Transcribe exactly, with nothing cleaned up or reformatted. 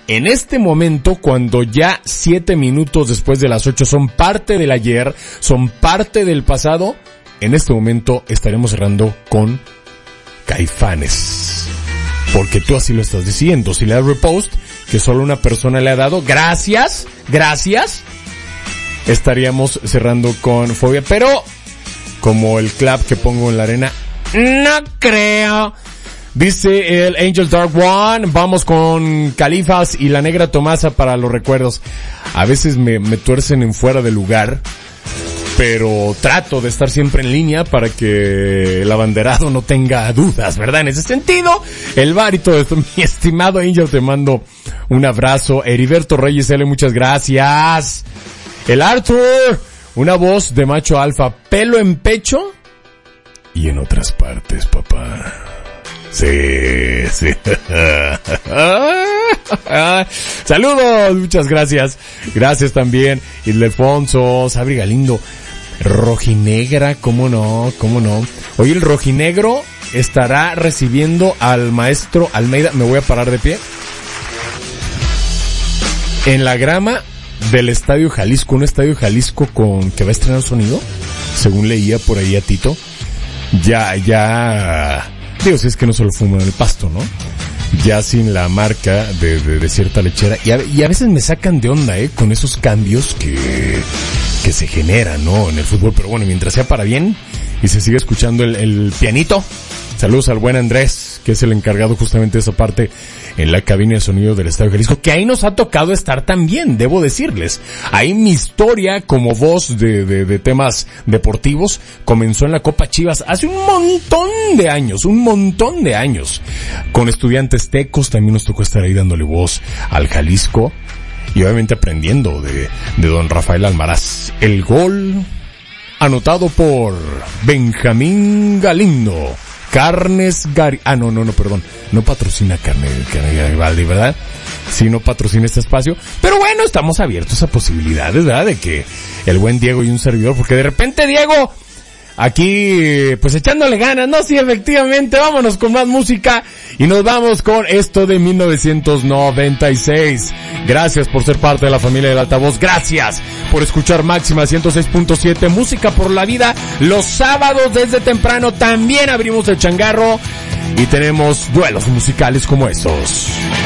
en este momento, cuando ya siete minutos después de las ocho son parte del ayer, son parte del pasado, en este momento estaremos cerrando con Caifanes. Porque tú así lo estás diciendo. Si le das repost, que solo una persona le ha dado, gracias, gracias, estaríamos cerrando con Fobia. Pero, como el clap que pongo en la arena, no creo. Dice el Angel Dark One, vamos con Califas y la Negra Tomasa para los recuerdos. A veces me, me tuercen en fuera de lugar, pero trato de estar siempre en línea para que el abanderado no tenga dudas, ¿verdad? En ese sentido, el bar y todo esto. Mi estimado Angel, te mando un abrazo. Heriberto Reyes L, muchas gracias. El Arthur, una voz de macho alfa, pelo en pecho y en otras partes, papá. Sí, sí. Saludos, muchas gracias. Gracias también. Ildefonso, Sabri Galindo. Rojinegra, cómo no, cómo no. Hoy el rojinegro estará recibiendo al maestro Almeida. Me voy a parar de pie. En la grama del Estadio Jalisco, un Estadio Jalisco con que va a estrenar sonido, según leía por ahí a Tito. Ya, ya... Digo, si es que no se lo fuman el pasto, ¿no? Ya sin la marca de, de, de cierta lechera. Y a, y a veces me sacan de onda, ¿eh? Con esos cambios que, que se generan, ¿no? En el fútbol. Pero bueno, mientras sea para bien y se sigue escuchando el, el pianito. Saludos al buen Andrés, que es el encargado justamente de esa parte en la cabina de sonido del Estadio Jalisco, que ahí nos ha tocado estar también, debo decirles. Ahí mi historia como voz de, de, de temas deportivos comenzó en la Copa Chivas hace un montón de años, un montón de años. Con Estudiantes Tecos también nos tocó estar ahí dándole voz al Jalisco y obviamente aprendiendo de, de don Rafael Almaraz. El gol anotado por Benjamín Galindo. Carnes Gari... Ah, no, no, no, perdón. No patrocina Carne, Carne Garibaldi, ¿verdad? Sí, no patrocina este espacio. Pero bueno, estamos abiertos a posibilidades, ¿verdad? De que el buen Diego y un servidor, porque de repente Diego... Aquí, pues echándole ganas, ¿no? Sí, efectivamente, vámonos con más música y nos vamos con esto de mil novecientos noventa y seis. Gracias por ser parte de la familia del Altavoz, gracias por escuchar Máxima ciento seis punto siete, Música por la Vida. Los sábados desde temprano también abrimos el changarro y tenemos duelos musicales como estos.